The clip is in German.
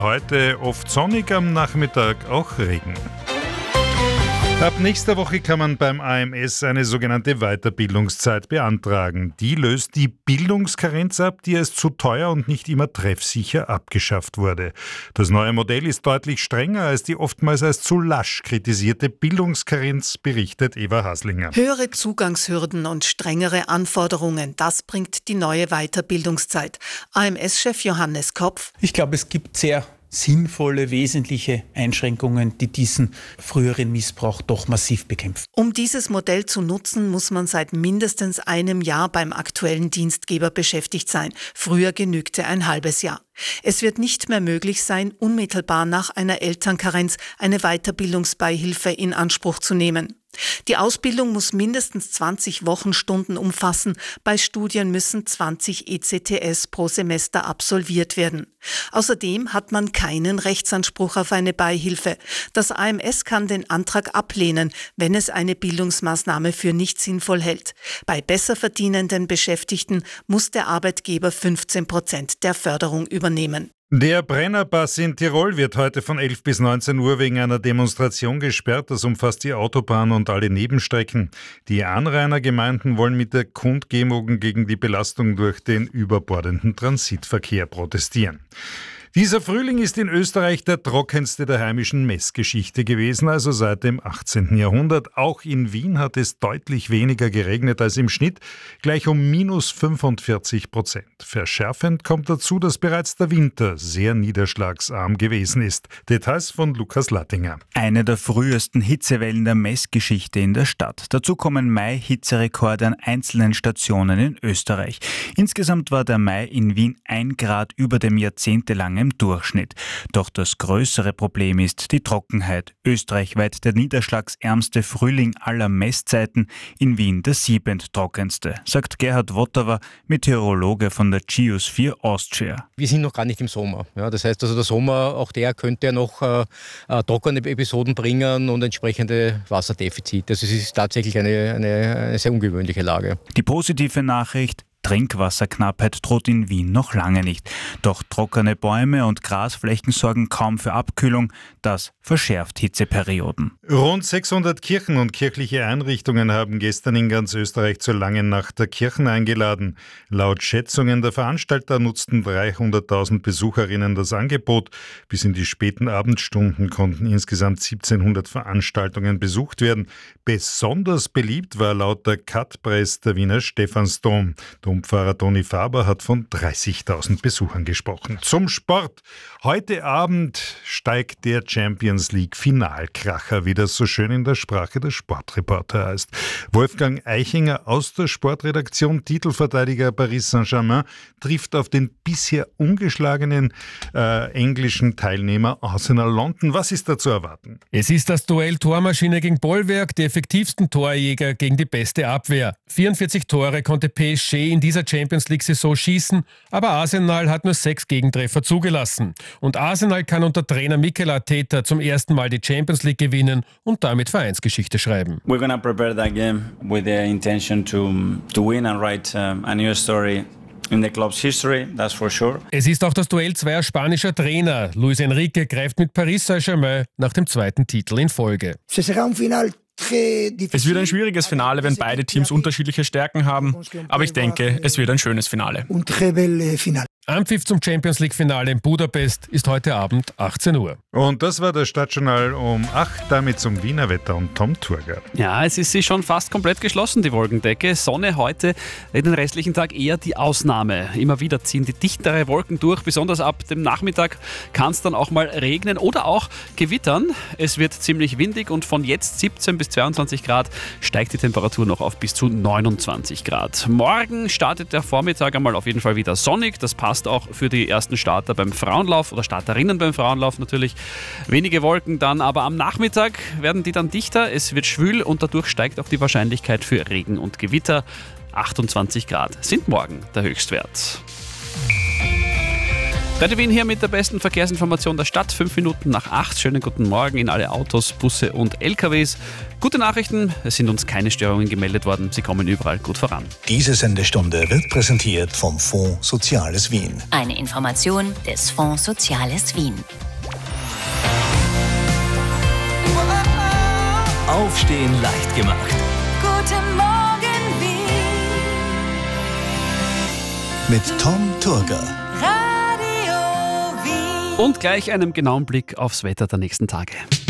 Heute oft sonnig, am Nachmittag auch Regen. Ab nächster Woche kann man beim AMS eine sogenannte Weiterbildungszeit beantragen. Die löst die Bildungskarenz ab, die als zu teuer und nicht immer treffsicher abgeschafft wurde. Das neue Modell ist deutlich strenger als die oftmals als zu lasch kritisierte Bildungskarenz, berichtet Eva Haslinger. Höhere Zugangshürden und strengere Anforderungen, das bringt die neue Weiterbildungszeit. AMS-Chef Johannes Kopf. Ich glaube, es gibt sehr sinnvolle, wesentliche Einschränkungen, die diesen früheren Missbrauch doch massiv bekämpfen. Um dieses Modell zu nutzen, muss man seit mindestens einem Jahr beim aktuellen Dienstgeber beschäftigt sein. Früher genügte ein halbes Jahr. Es wird nicht mehr möglich sein, unmittelbar nach einer Elternkarenz eine Weiterbildungsbeihilfe in Anspruch zu nehmen. Die Ausbildung muss mindestens 20 Wochenstunden umfassen. Bei Studien müssen 20 ECTS pro Semester absolviert werden. Außerdem hat man keinen Rechtsanspruch auf eine Beihilfe. Das AMS kann den Antrag ablehnen, wenn es eine Bildungsmaßnahme für nicht sinnvoll hält. Bei besser verdienenden Beschäftigten muss der Arbeitgeber 15% der Förderung übernehmen. Der Brennerpass in Tirol wird heute von 11 bis 19 Uhr wegen einer Demonstration gesperrt. Das umfasst die Autobahn und alle Nebenstrecken. Die Anrainergemeinden wollen mit der Kundgebung gegen die Belastung durch den überbordenden Transitverkehr protestieren. Dieser Frühling ist in Österreich der trockenste der heimischen Messgeschichte gewesen, also seit dem 18. Jahrhundert. Auch in Wien hat es deutlich weniger geregnet als im Schnitt, gleich um -45%. Verschärfend kommt dazu, dass bereits der Winter sehr niederschlagsarm gewesen ist. Details von Lukas Lattinger. Eine der frühesten Hitzewellen der Messgeschichte in der Stadt. Dazu kommen Mai-Hitzerekorde an einzelnen Stationen in Österreich. Insgesamt war der Mai in Wien 1 Grad über dem jahrzehntelangen im Durchschnitt. Doch das größere Problem ist die Trockenheit. Österreichweit der niederschlagsärmste Frühling aller Messzeiten, in Wien der 7. trockenste, sagt Gerhard Wotterer, Meteorologe von der Geosphere Austria. Wir sind noch gar nicht im Sommer. Ja, das heißt also, der Sommer, auch der könnte ja noch trockene Episoden bringen und entsprechende Wasserdefizite. Also es ist tatsächlich eine sehr ungewöhnliche Lage. Die positive Nachricht: Trinkwasserknappheit droht in Wien noch lange nicht. Doch trockene Bäume und Grasflächen sorgen kaum für Abkühlung. Das verschärft Hitzeperioden. Rund 600 Kirchen und kirchliche Einrichtungen haben gestern in ganz Österreich zur langen Nacht der Kirchen eingeladen. Laut Schätzungen der Veranstalter nutzten 300.000 Besucherinnen das Angebot. Bis in die späten Abendstunden konnten insgesamt 1700 Veranstaltungen besucht werden. Besonders beliebt war laut der Cut-Press der Wiener Stephansdom. Dompfarrer Toni Faber hat von 30.000 Besuchern gesprochen. Zum Sport. Heute Abend steigt der Champions League Finalkracher, wie das so schön in der Sprache der Sportreporter heißt. Wolfgang Eichinger aus der Sportredaktion, Titelverteidiger Paris Saint-Germain, trifft auf den bisher ungeschlagenen englischen Teilnehmer Arsenal London. Was ist da zu erwarten? Es ist das Duell Tormaschine gegen Bollwerk, die effektivsten Torjäger gegen die beste Abwehr. 44 Tore konnte PSG in dieser Champions-League-Saison schießen, aber Arsenal hat nur 6 Gegentreffer zugelassen. Und Arsenal kann unter Trainer Mikel Arteta zum ersten Mal die Champions League gewinnen und damit Vereinsgeschichte schreiben. We're going to prepare that game with the intention to win and write a new story in the club's history, that's for sure. Es ist auch das Duell zweier spanischer Trainer. Luis Enrique greift mit Paris Saint-Germain nach dem 2. Titel in Folge. Es wird ein schwieriges Finale, wenn beide Teams unterschiedliche Stärken haben. Aber ich denke, es wird ein schönes Finale. Anpfiff zum Champions-League-Finale in Budapest ist heute Abend 18 Uhr. Und das war das Stadtjournal um 8, damit zum Wiener Wetter und Tom Thurger. Ja, es ist schon fast komplett geschlossen, die Wolkendecke. Sonne heute, den restlichen Tag eher die Ausnahme. Immer wieder ziehen die dichtere Wolken durch, besonders ab dem Nachmittag kann es dann auch mal regnen oder auch gewittern. Es wird ziemlich windig und von jetzt 17 bis 22 Grad steigt die Temperatur noch auf bis zu 29 Grad. Morgen startet der Vormittag einmal auf jeden Fall wieder sonnig. Das passt auch für die ersten Starter beim Frauenlauf oder Starterinnen beim Frauenlauf natürlich. Wenige Wolken dann, aber am Nachmittag werden die dann dichter. Es wird schwül und dadurch steigt auch die Wahrscheinlichkeit für Regen und Gewitter. 28 Grad sind morgen der Höchstwert. Radio Wien hier mit der besten Verkehrsinformation der Stadt. 5 Minuten nach 8. Schönen guten Morgen in alle Autos, Busse und LKWs. Gute Nachrichten, es sind uns keine Störungen gemeldet worden. Sie kommen überall gut voran. Diese Sendestunde wird präsentiert vom Fonds Soziales Wien. Eine Information des Fonds Soziales Wien. Aufstehen leicht gemacht. Guten Morgen Wien. Mit Tom Turger. Radio Wien. Und gleich einem genauen Blick aufs Wetter der nächsten Tage.